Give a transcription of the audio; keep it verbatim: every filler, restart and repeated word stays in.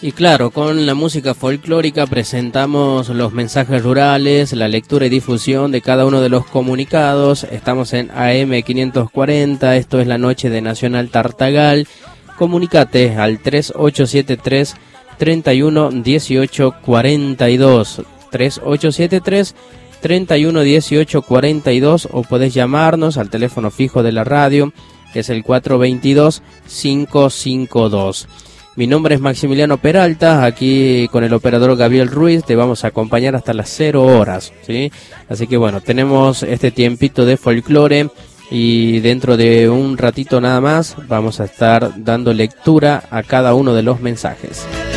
Y claro, con la música folclórica presentamos los mensajes rurales, la lectura y difusión de cada uno de los comunicados. Estamos en A M quinientos cuarenta, esto es la noche de Nacional Tartagal. Comunicate al tres ocho siete tres, treinta y uno, dieciocho, cuarenta y dos, tres ocho siete tres, treinta y uno, dieciocho, cuarenta y dos, o podés llamarnos al teléfono fijo de la radio, que es el cuatro veintidós, cinco cincuenta y dos. Mi nombre es Maximiliano Peralta, aquí con el operador Gabriel Ruiz, te vamos a acompañar hasta las cero horas, ¿sí? Así que bueno, tenemos este tiempito de folclore y dentro de un ratito nada más vamos a estar dando lectura a cada uno de los mensajes.